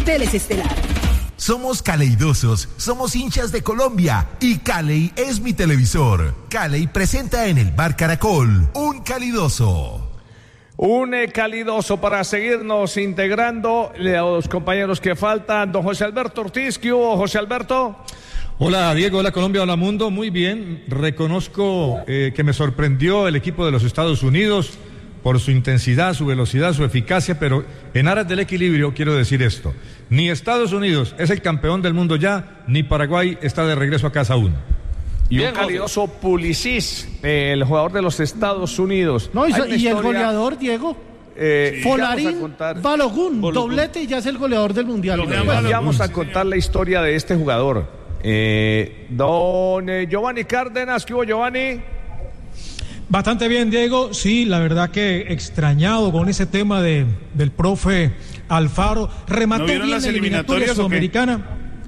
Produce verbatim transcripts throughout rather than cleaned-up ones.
Hoteles Estelar. Somos caleidosos, somos hinchas de Colombia y Caley es mi televisor. Caley presenta en el Bar Caracol un calidoso. Un eh, calidoso para seguirnos integrando los compañeros que faltan. Don José Alberto Ortiz, ¿qué hubo, José Alberto? Hola Diego, hola Colombia, hola mundo, muy bien. Reconozco eh, que me sorprendió el equipo de los Estados Unidos por su intensidad, su velocidad, su eficacia, pero en aras del equilibrio quiero decir esto. Ni Estados Unidos es el campeón del mundo ya, ni Paraguay está de regreso a casa aún. Y bien, un calidoso Pulisic, el jugador de los Estados Unidos. No, y, so, y historia... el goleador, Diego. Eh, Folarín Balogun, doblete y ya es el goleador del mundial. Bueno, vamos a contar la historia de este jugador. Eh, don eh, Giovanni Cárdenas, ¿qué hubo, Giovanni? Bastante bien, Diego. Sí, la verdad que extrañado con ese tema de, del profe Alfaro. Remató ¿No bien las la eliminatoria sudamericana.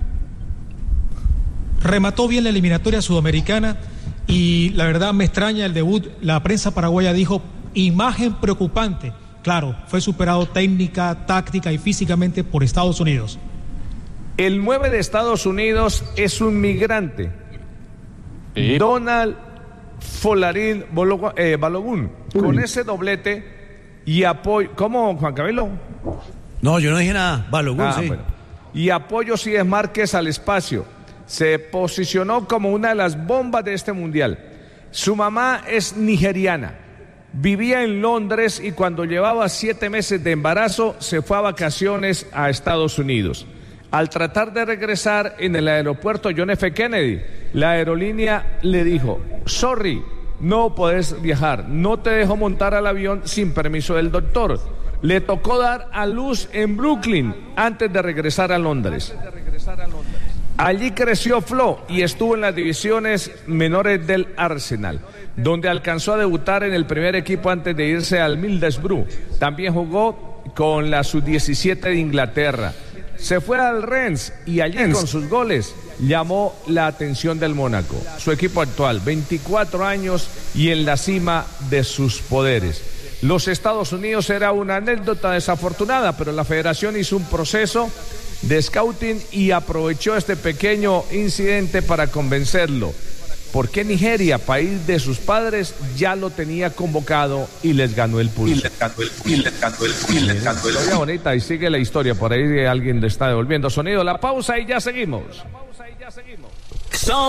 Remató bien la eliminatoria sudamericana y la verdad me extraña el debut. La prensa paraguaya dijo imagen preocupante. Claro, fue superado técnica, táctica y físicamente por Estados Unidos. El nueve de Estados Unidos es un migrante. ¿Sí? Donald Folarín eh, Balogun, con ese doblete y apoyo. ¿Cómo, Juan Camilo? No, yo no dije nada. Balogun, ah, sí. Bueno. Y apoyos y desmarques al espacio. Se posicionó como una de las bombas de este mundial. Su mamá es nigeriana. Vivía en Londres y cuando llevaba siete meses de embarazo se fue a vacaciones a Estados Unidos. Al tratar de regresar en el aeropuerto John F. Kennedy, la aerolínea le dijo: sorry, no podés viajar, no te dejo montar al avión sin permiso del doctor. Le tocó dar a luz en Brooklyn antes de regresar a Londres. Allí creció Flo y estuvo en las divisiones menores del Arsenal, donde alcanzó a debutar en el primer equipo antes de irse al Middlesbrough. También jugó con la sub diecisiete de Inglaterra. Se fue al Rennes y allí con sus goles llamó la atención del Mónaco. Su equipo actual, veinticuatro años y en la cima de sus poderes. Los Estados Unidos era una anécdota desafortunada, pero la federación hizo un proceso de scouting y aprovechó este pequeño incidente para convencerlo. Porque Nigeria, país de sus padres, ya lo tenía convocado y les ganó el pulso. Y les ganó el pulso. Y les ganó el pulso. Y les ganó el pulso. Bonita, y sigue la historia. Por ahí alguien le está devolviendo sonido. La pausa y ya seguimos.